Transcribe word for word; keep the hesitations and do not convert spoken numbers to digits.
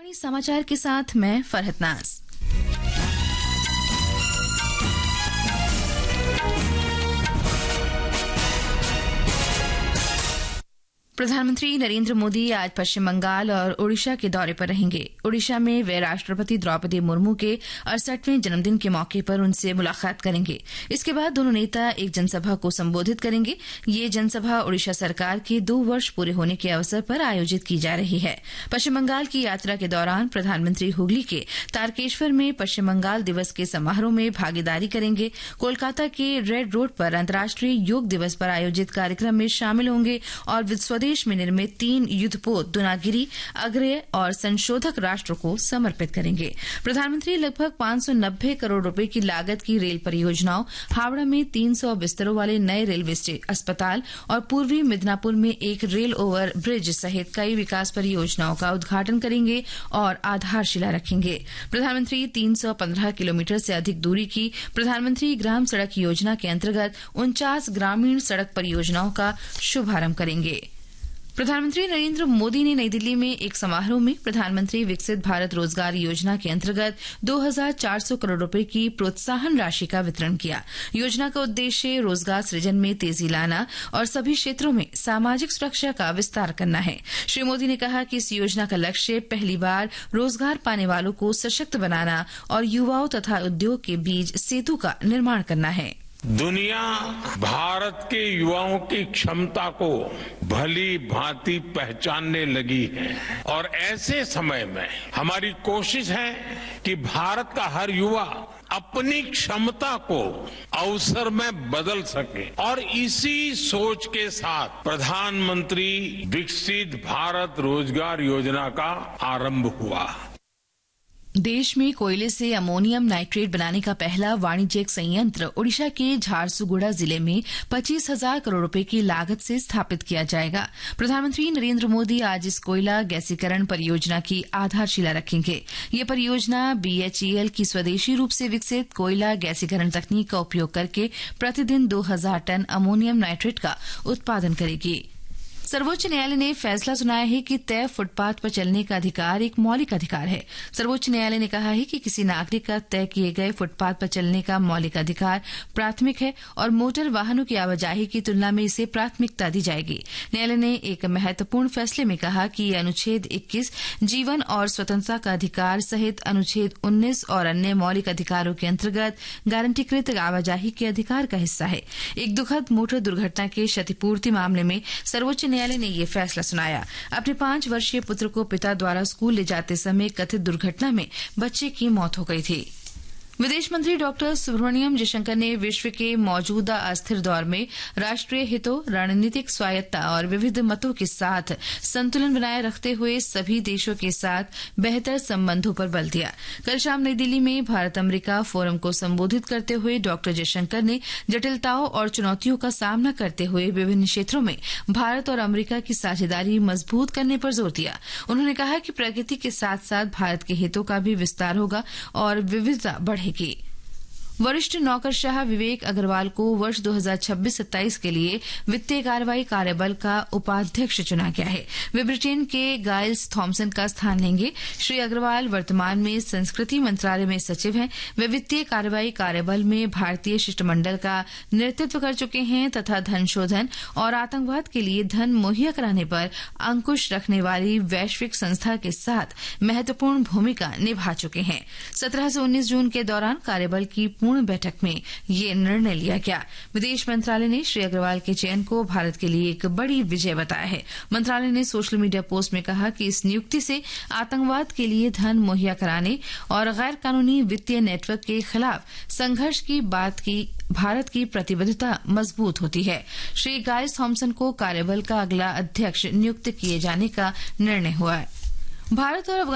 आकाशवाणी समाचार के साथ मैं फरहत नाज। प्रधानमंत्री नरेंद्र मोदी आज पश्चिम बंगाल और ओडिशा के दौरे पर रहेंगे। ओडिशा में वे राष्ट्रपति द्रौपदी मुर्मू के अड़सठवें जन्मदिन के मौके पर उनसे मुलाकात करेंगे। इसके बाद दोनों नेता एक जनसभा को संबोधित करेंगे। ये जनसभा ओडिशा सरकार के दो वर्ष पूरे होने के अवसर पर आयोजित की जा रही है। पश्चिम बंगाल की यात्रा के दौरान प्रधानमंत्री हुगली के तारकेश्वर में पश्चिम बंगाल दिवस के समारोह में भागीदारी करेंगे। कोलकाता के रेड रोड पर अंतर्राष्ट्रीय योग दिवस पर आयोजित कार्यक्रम में शामिल होंगे और स्वदेश देश में निर्मित तीन युद्धपोत दुनागिरी, अग्रेय और संशोधक राष्ट्र को समर्पित करेंगे। प्रधानमंत्री लगभग पांच सौ नब्बे करोड़ रुपए की लागत की रेल परियोजनाओं, हावड़ा में तीन सौ बिस्तरों वाले नए रेलवे अस्पताल और पूर्वी मिदनापुर में एक रेल ओवर ब्रिज सहित कई विकास परियोजनाओं का उद्घाटन करेंगे और आधारशिला रखेंगे। प्रधानमंत्री तीन सौ पंद्रह किलोमीटर से अधिक दूरी की प्रधानमंत्री ग्राम सड़क योजना के अंतर्गत उनचास ग्रामीण सड़क परियोजनाओं का शुभारंभ करेंगे। प्रधानमंत्री नरेंद्र मोदी ने नई दिल्ली में एक समारोह में प्रधानमंत्री विकसित भारत रोजगार योजना के अंतर्गत दो हज़ार चार सौ करोड़ रुपए की प्रोत्साहन राशि का वितरण किया। योजना का उद्देश्य रोजगार सृजन में तेजी लाना और सभी क्षेत्रों में सामाजिक सुरक्षा का विस्तार करना है। श्री मोदी ने कहा कि इस योजना का लक्ष्य पहली बार रोजगार पाने वालों को सशक्त बनाना और युवाओं तथा उद्योग के बीच सेतु का निर्माण करना है। दुनिया भारत के युवाओं की क्षमता को भली भांति पहचानने लगी है और ऐसे समय में हमारी कोशिश है कि भारत का हर युवा अपनी क्षमता को अवसर में बदल सके और इसी सोच के साथ प्रधानमंत्री विकसित भारत रोजगार योजना का आरंभ हुआ। देश में कोयले से अमोनियम नाइट्रेट बनाने का पहला वाणिज्यिक संयंत्र ओडिशा के झारसुगुड़ा जिले में पच्चीस हजार करोड़ रुपए की लागत से स्थापित किया जाएगा। प्रधानमंत्री नरेंद्र मोदी आज इस कोयला गैसीकरण परियोजना की आधारशिला रखेंगे। ये परियोजना बीएचईएल की स्वदेशी रूप से विकसित कोयला गैसीकरण तकनीक का उपयोग करके प्रतिदिन दो हजार टन अमोनियम नाइट्रेट का उत्पादन करेगी। सर्वोच्च न्यायालय ने फैसला सुनाया है कि तय फुटपाथ पर चलने का अधिकार एक मौलिक अधिकार है। सर्वोच्च न्यायालय ने कहा है कि किसी नागरिक का तय किए गए फुटपाथ पर चलने का मौलिक अधिकार प्राथमिक है और मोटर वाहनों की आवाजाही की तुलना में इसे प्राथमिकता दी जाएगी। न्यायालय ने एक महत्वपूर्ण फैसले में कहा कि ये अनुच्छेद इक्कीस जीवन और स्वतंत्रता का अधिकार सहित अनुच्छेद उन्नीस और अन्य मौलिक अधिकारों के अंतर्गत गारंटीकृत आवाजाही के अधिकार का हिस्सा है। एक दुखद मोटर दुर्घटना के क्षतिपूर्ति मामले में सर्वोच्च न्यायालय ने यह फैसला सुनाया। अपने पांच वर्षीय पुत्र को पिता द्वारा स्कूल ले जाते समय कथित दुर्घटना में बच्चे की मौत हो गई थी। विदेश मंत्री डॉक्टर सुब्रमण्यम जयशंकर ने विश्व के मौजूदा अस्थिर दौर में राष्ट्रीय हितों, रणनीतिक स्वायत्तता और विविध मतों के साथ संतुलन बनाए रखते हुए सभी देशों के साथ बेहतर संबंधों पर बल दिया। कल शाम नई दिल्ली में भारत अमेरिका फोरम को संबोधित करते हुए डॉक्टर जयशंकर ने जटिलताओं और चुनौतियों का सामना करते हुए विभिन्न क्षेत्रों में भारत और अमेरिका की साझेदारी मजबूत करने पर जोर दिया। उन्होंने कहा कि प्रगति के साथ साथ भारत के हितों का भी विस्तार होगा और विविधता बढ़ेगी। वरिष्ठ नौकरशाह विवेक अग्रवाल को वर्ष दो हज़ार छब्बीस सत्ताईस के लिए वित्तीय कार्रवाई कार्यबल का उपाध्यक्ष चुना गया है। वे ब्रिटेन के गाइल्स थॉमसन का स्थान लेंगे। श्री अग्रवाल वर्तमान में संस्कृति मंत्रालय में सचिव हैं। वे वित्तीय कार्रवाई कार्यबल में भारतीय शिष्टमंडल का नेतृत्व कर चुके हैं तथा धन शोधन और आतंकवाद के लिए धन मुहैया कराने पर अंकुश रखने वाली वैश्विक संस्था के साथ महत्वपूर्ण भूमिका निभा चुके हैं। सत्रह से उन्नीस जून के दौरान कार्यबल की पूर्ण बैठक में ये निर्णय लिया गया। विदेश मंत्रालय ने श्री अग्रवाल के चयन को भारत के लिए एक बड़ी विजय बताया है। मंत्रालय ने सोशल मीडिया पोस्ट में कहा कि इस नियुक्ति से आतंकवाद के लिए धन मुहैया कराने और गैर कानूनी वित्तीय नेटवर्क के खिलाफ संघर्ष की बात की भारत की प्रतिबद्धता मजबूत होती है। श्री गाइस थॉमसन को कार्यबल का अगला अध्यक्ष नियुक्त किए जाने का निर्णय हुआ है। भारत और